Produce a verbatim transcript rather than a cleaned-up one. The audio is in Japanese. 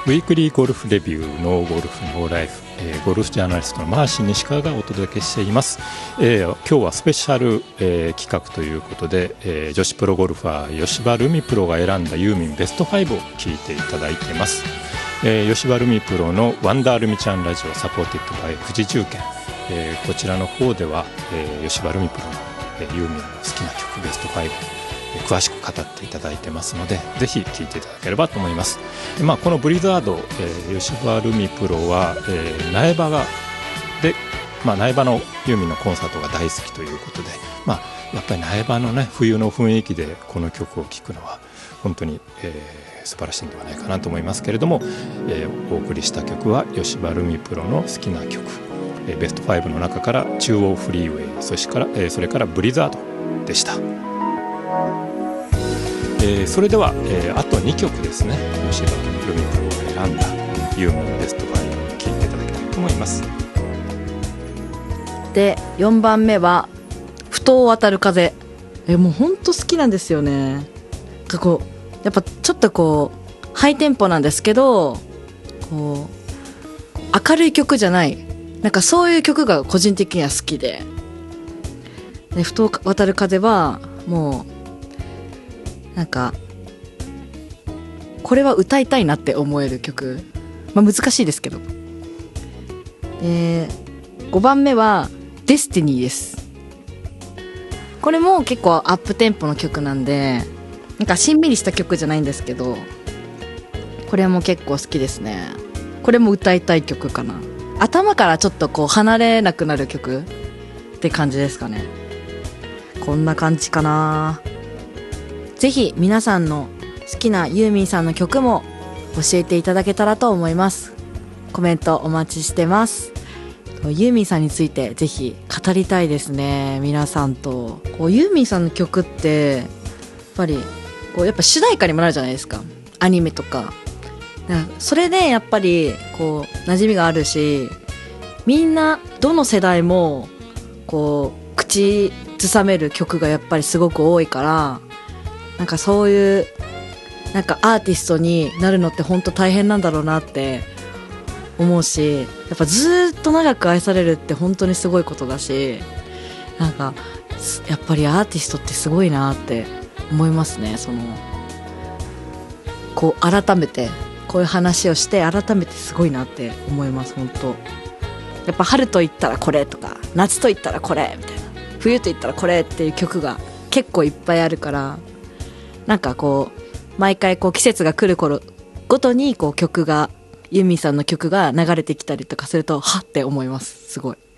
ウィークリーゴルフレビューノーゴルフノーライフ、えー、ゴルフジャーナリストのマーシー西川がお届けしています。えー、今日はスペシャル、えー、企画ということで、えー、女子プロゴルファー吉羽ルミプロが選んだユーミンベストファイブを聞いていただいています。えー、吉羽ルミプロのワンダールミちゃんラジオサポーティッドバイ富士重建、えー、こちらの方では、えー、吉羽ルミプロの、えー、ユーミンの好きな曲ベストファイブ詳しく語っていただいてますので、ぜひ聴いていただければと思います。まあ、このブリザード、えー、吉羽ルミプロは、えー、苗場がで、まあ、苗場のユーミンのコンサートが大好きということで、まあ、やっぱり苗場の、ね、冬の雰囲気でこの曲を聴くのは本当に、えー、素晴らしいんではないかなと思いますけれども、えー、お送りした曲は吉羽ルミプロの好きな曲、えー、ベストファイブの中から中央フリーウェイ、そしてから、えー、それからブリザードでした。えー、それでは、えー、あとにきょくですね、吉羽ルミプロが選んだユーミンベストファイブを聴いていただきたいと思います。 でよんばんめはふと渡る風。えもうほんと好きなんですよね。こうやっぱちょっとこうハイテンポなんですけど、こう明るい曲じゃない、なんかそういう曲が個人的には好きで、でふと渡る風はもうなんかこれは歌いたいなって思える曲、まあ、難しいですけど。でごばんめはデスティニーです。これも結構アップテンポの曲なんで、なんかしんみりした曲じゃないんですけど、これも結構好きですね。これも歌いたい曲かな。頭からちょっとこう離れなくなる曲って感じですかね。こんな感じかな。ぜひ皆さんの好きなユーミンさんの曲も教えていただけたらと思います。コメントお待ちしてます。ユーミンさんについてぜひ語りたいですね、皆さんと。こうユーミンさんの曲ってやっぱりこうやっぱ主題歌にもなるじゃないですか、アニメとか。だからそれでやっぱりこう馴染みがあるし、みんなどの世代もこう口ずさめる曲がやっぱりすごく多いから、なんかそういうなんかアーティストになるのって本当大変なんだろうなって思うし、やっぱずっと長く愛されるって本当にすごいことだし、なんかやっぱりアーティストってすごいなって思いますね。そのこう改めてこういう話をして改めてすごいなって思います。本当やっぱ春と言ったらこれとか、夏と言ったらこれみたいな、冬と言ったらこれっていう曲が結構いっぱいあるから、なんかこう毎回こう季節が来る頃ごとにこう曲がユーミンさんの曲が流れてきたりとかするとはって思います。すごい